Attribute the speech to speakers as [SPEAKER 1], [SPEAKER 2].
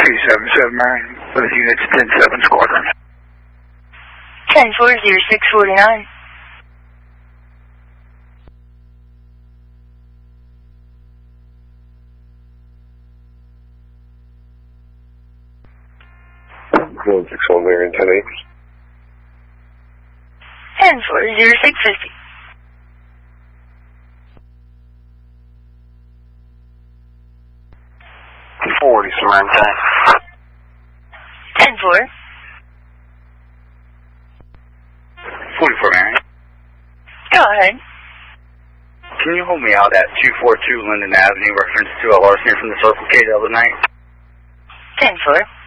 [SPEAKER 1] 277 with units 10-7 Squadron.
[SPEAKER 2] 10-4-06-49.
[SPEAKER 3] One 61 there in 10-8.
[SPEAKER 2] 10-4-06-50.
[SPEAKER 4] 40, Samaritan 10.
[SPEAKER 2] 10-4.
[SPEAKER 4] 44, Mary.
[SPEAKER 2] Go ahead.
[SPEAKER 4] Can you hold me out at 242 Linden Avenue, reference to a larceny from the Circle K the other night?
[SPEAKER 2] 10-4.